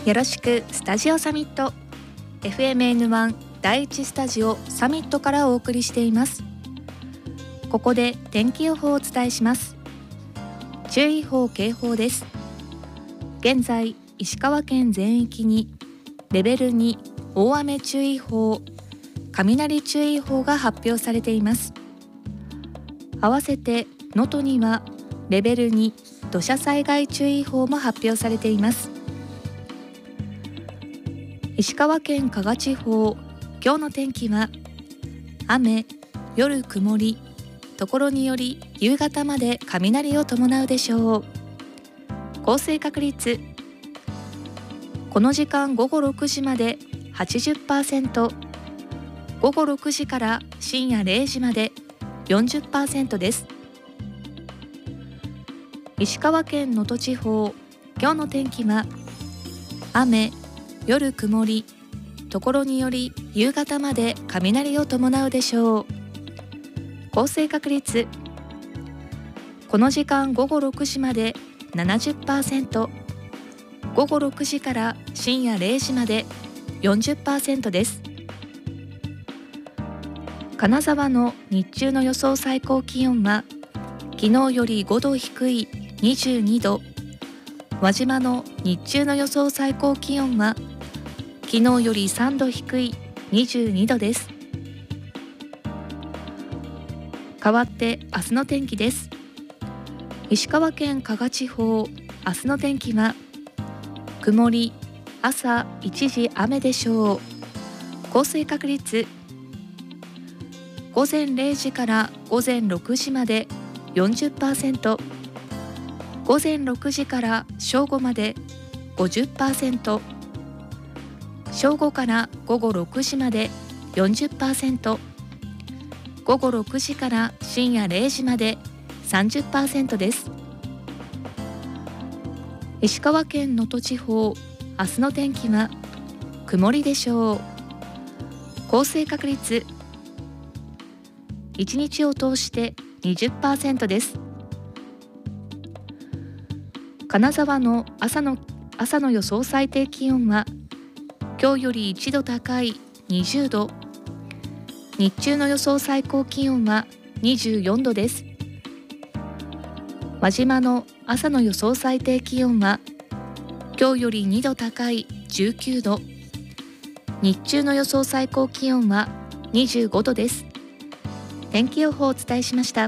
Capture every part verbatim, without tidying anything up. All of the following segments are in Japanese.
よろしくスタジオサミット エフエムエヌワン 第一スタジオサミットからお送りしています。ここで天気予報をお伝えします。注意報警報です。現在石川県全域にレベルに大雨注意報、雷注意報が発表されています。合わせて能登にはレベルに土砂災害注意報も発表されています。石川県加賀地方、今日の天気は雨、夜曇り、ところにより夕方まで雷を伴うでしょう。降水確率、この時間午後ろくじまで はちじゅっパーセント、午後ろくじから深夜れいじまで よんじゅっパーセント です。石川県能登地方、今日の天気は雨、夜曇り、ところにより夕方まで雷を伴うでしょう。降水確率、この時間午後ろくじまで ななじゅっパーセント、午後ろくじから深夜れいじまで よんじゅっパーセント です。金沢の日中の予想最高気温は昨日よりごど低いにじゅうにど、輪島の日中の予想最高気温は昨日よりさんど低いにじゅうにどです。変わって明日の天気です。石川県加賀地方、明日の天気は曇り、朝一時雨でしょう。降水確率、午前れいじから午前ろくじまで よんじゅっパーセント、午前ろくじから正午まで ごじゅっパーセント、正午から午後ろくじまで よんじゅっパーセント、午後ろくじから深夜れいじまで さんじゅっパーセント です。石川県能登地方、明日の天気は曇りでしょう。降水確率、いちにちを通して にじゅっパーセント です。金沢の朝の朝の予想最低気温は今日よりいちど高いにじゅうど、日中の予想最高気温はにじゅうよんどです。輪島の朝の予想最低気温は今日よりにど高いじゅうきゅうど、日中の予想最高気温はにじゅうごどです。天気予報をお伝えしました。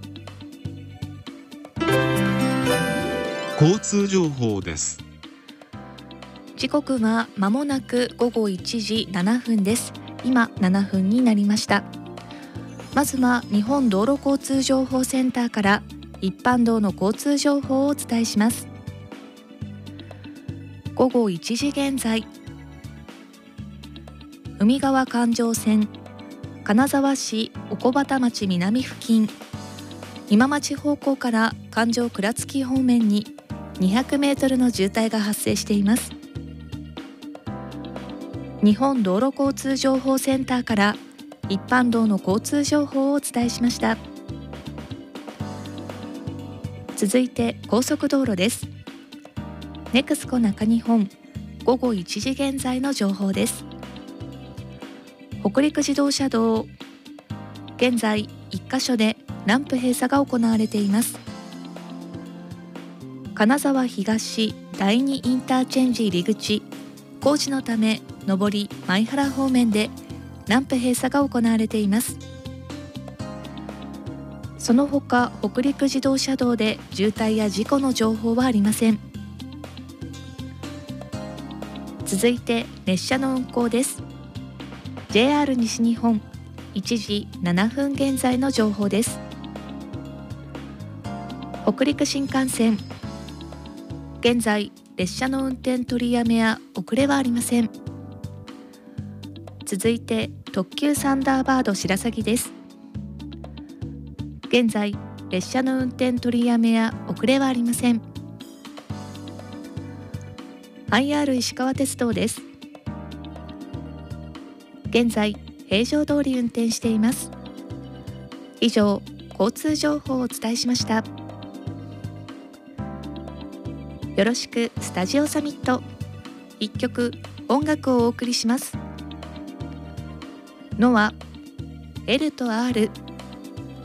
交通情報です。 時刻は間もなくごごいちじななふんです。今ななふんになりました。まずは日本道路交通情報センターから一般道の交通情報をお伝えします。ごごいちじ現在、海側環状線金沢市おこばた町南付近、今町方向から環状倉敷方面ににひゃくメートルの渋滞が発生しています。日本道路交通情報センターから一般道の交通情報をお伝えしました。続いて高速道路です。ネクスコ中日本、ごごいちじ現在の情報です。北陸自動車道、現在いっかしょでランプ閉鎖が行われています。金沢東だいにインターチェンジ入り口、工事のため上り舞原方面でランプ閉鎖が行われています。その他北陸自動車道で渋滞や事故の情報はありません。続いて列車の運行です。 ジェイアール 西日本いちじななふん現在の情報です。北陸新幹線、現在列車の運転取りやめや遅れはありません。続いて特急サンダーバード白鷺です。現在列車の運転取りやめや遅れはありません。 アイアール 石川鉄道です。現在平常通り運転しています。以上、交通情報をお伝えしました。よろしくスタジオサミット。 一曲音楽をお送りします。ノア L と R